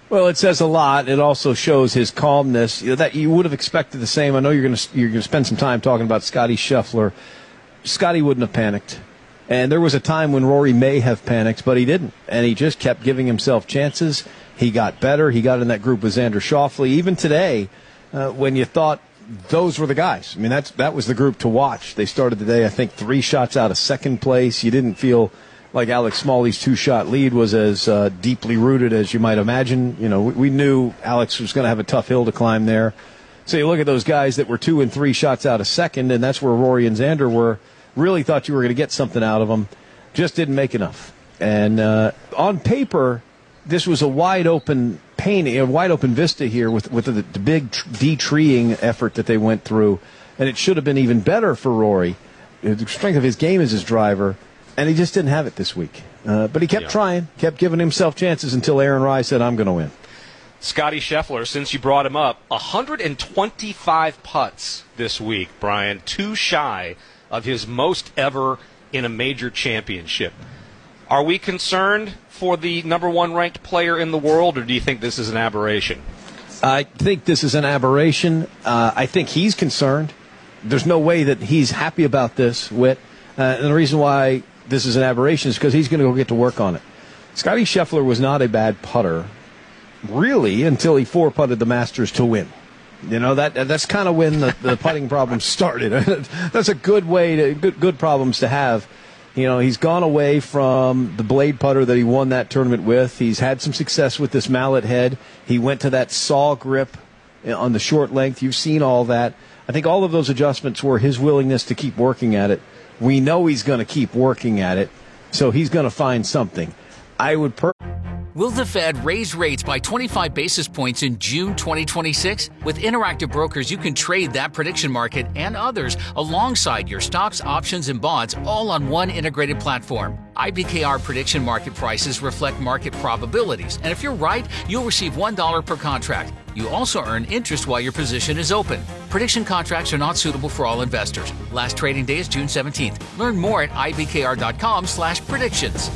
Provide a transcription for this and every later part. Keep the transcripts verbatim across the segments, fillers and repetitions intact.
Well, it says a lot. It also shows his calmness. You know, that you would have expected the same. I know you're going to you're going to spend some time talking about Scotty Scheffler. Scotty wouldn't have panicked. And there was a time when Rory may have panicked, but he didn't. And he just kept giving himself chances. He got better. He got in that group with Xander Schauffele. Even today, uh, when you thought those were the guys. I mean, that's that was the group to watch. They started the day, I think, three shots out of second place. You didn't feel like Alex Smalley's two-shot lead was as uh, deeply rooted as you might imagine. You know, we, we knew Alex was going to have a tough hill to climb there. So you look at those guys that were two and three shots out of second, and that's where Rory and Xander were. Really thought you were going to get something out of them. Just didn't make enough. And uh, on paper, this was a wide-open painting, a wide-open vista here with, with the, the big de-treeing effort that they went through. And it should have been even better for Rory. The strength of his game is his driver, and he just didn't have it this week. Uh, but he kept yeah. trying, kept giving himself chances until Aaron Rai said, I'm going to win. Scotty Scheffler, since you brought him up, one hundred twenty-five putts this week, Brian, too shy of his most ever in a major championship. Are we concerned for the number one ranked player in the world, or do you think this is an aberration? I think this is an aberration. Uh, I think he's concerned. There's no way that he's happy about this, Whit. Uh, and the reason why this is an aberration is because he's going to go get to work on it. Scotty Scheffler was not a bad putter, really, until he four-putted the Masters to win. You know, that that's kind of when the, the putting problems started. That's a good way to good good problems to have. You know, he's gone away from the blade putter that he won that tournament with. He's had some success with this mallet head. He went to that saw grip on the short length. You've seen all that. I think all of those adjustments were his willingness to keep working at it. We know he's going to keep working at it, so he's going to find something. I would per- Will the Fed raise rates by twenty-five basis points in June twenty twenty-six? With Interactive Brokers, you can trade that prediction market and others alongside your stocks, options, and bonds all on one integrated platform. I B K R prediction market prices reflect market probabilities, and if you're right, you'll receive one dollar per contract. You also earn interest while your position is open. Prediction contracts are not suitable for all investors. Last trading day is June seventeenth. Learn more at I B K R dot com slash predictions.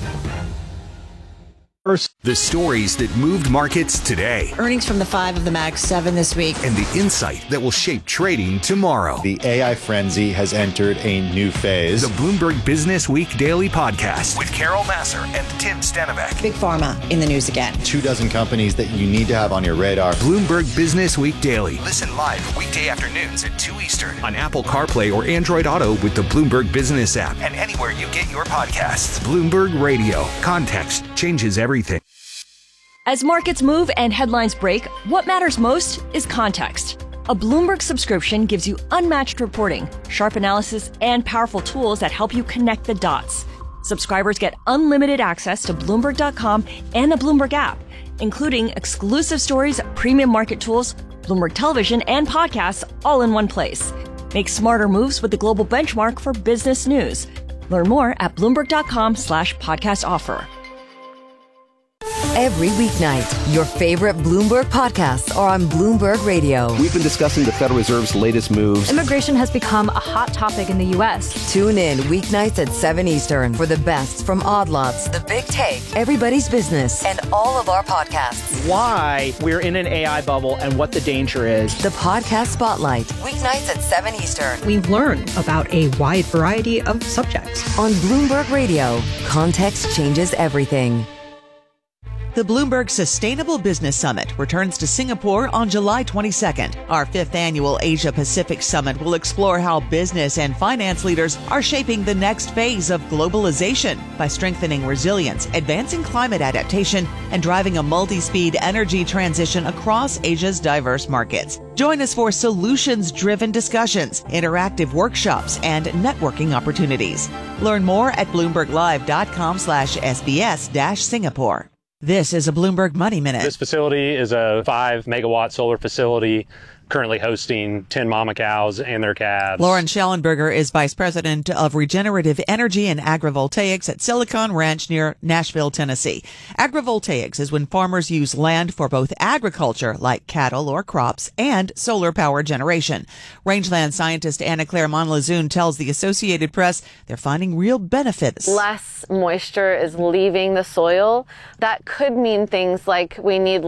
The stories that moved markets today. Earnings from the five of the Max seven this week. And the insight that will shape trading tomorrow. The A I frenzy has entered a new phase. The Bloomberg Business Week Daily Podcast with Carol Massar and Tim Stenbeck. Big Pharma in the news again. Two dozen companies that you need to have on your radar. Bloomberg Business Week Daily. Listen live weekday afternoons at two Eastern on Apple CarPlay or Android Auto with the Bloomberg Business app and anywhere you get your podcasts. Bloomberg Radio. Context changes everything. As markets move and headlines break, what matters most is context. A Bloomberg subscription gives you unmatched reporting, sharp analysis, and powerful tools that help you connect the dots. Subscribers get unlimited access to Bloomberg dot com and the Bloomberg app, including exclusive stories, premium market tools, Bloomberg Television, and podcasts all in one place. Make smarter moves with the global benchmark for business news. Learn more at Bloomberg dot com slash podcast offer. Every weeknight, your favorite Bloomberg podcasts are on Bloomberg Radio. We've been discussing the Federal Reserve's latest moves. Immigration has become a hot topic in the U S. Tune in weeknights at seven Eastern for the best from Odd Lots, The Big Take, Everybody's Business, and all of our podcasts. Why we're in an A I bubble and what the danger is. The Podcast Spotlight, weeknights at seven Eastern. We learn about a wide variety of subjects. On Bloomberg Radio, context changes everything. The Bloomberg Sustainable Business Summit returns to Singapore on July twenty-second. Our fifth annual Asia Pacific Summit will explore how business and finance leaders are shaping the next phase of globalization by strengthening resilience, advancing climate adaptation, and driving a multi-speed energy transition across Asia's diverse markets. Join us for solutions-driven discussions, interactive workshops, and networking opportunities. Learn more at bloomberg live dot com slash S B S dash Singapore. This is a Bloomberg Money Minute. This facility is a five megawatt solar facility currently hosting ten mama cows and their calves. Lauren Schellenberger is Vice President of Regenerative Energy and Agrivoltaics at Silicon Ranch near Nashville, Tennessee. Agrivoltaics is when farmers use land for both agriculture, like cattle or crops, and solar power generation. Rangeland scientist Anna Claire Monlazoon tells the Associated Press they're finding real benefits. Less moisture is leaving the soil. That could mean things like we need